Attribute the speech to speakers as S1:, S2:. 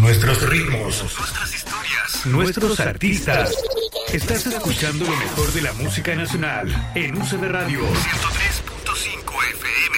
S1: nuestros ritmos,
S2: nuestras historias,
S1: nuestros artistas. Estás escuchando lo mejor de la música nacional en UCB Radio
S2: 103.5 FM.